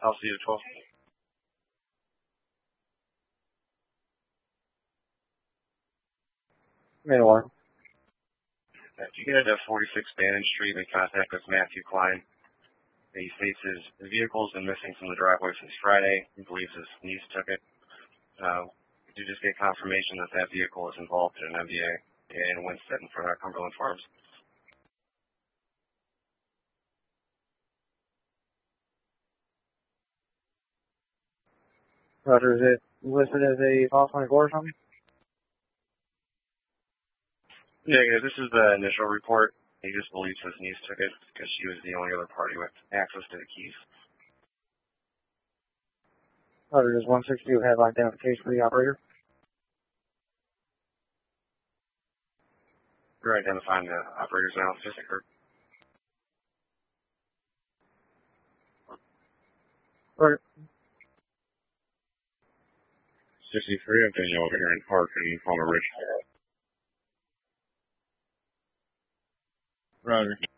I'll see you at 12. May one. If you get to 46 Bannon Street, make contact with Matthew Klein. He states his vehicle's been missing from the driveway since Friday. He believes his niece took it. We did just get confirmation that that vehicle is involved in an MBA in Winston for Cumberland Farms. Roger, is it listed as a File 24 or something? Yeah, this is the initial report. He just believes his niece took it because she was the only other party with access to the keys. Roger, does 162 have identification for the operator? You're identifying the operators now, Fisher. Roger. 63, I'm getting over here in Park and Palmer Ridge. Roger.